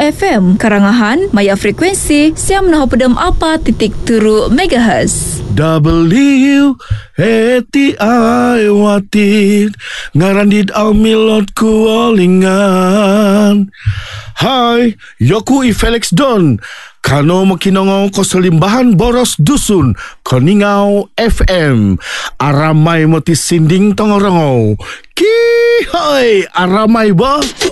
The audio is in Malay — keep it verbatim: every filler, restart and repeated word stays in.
F M. Karangahan, maya frekuensi siam menahu pedam apa titik turu megahertz. W A T I watit ngarandid au milot ku olingan. Hai, yoku i Felix Don. Kano makinongau ko selimbahan boros dusun Koningau F M. Aramai moti sinding tongorongau. Ki hoi, aramai ba?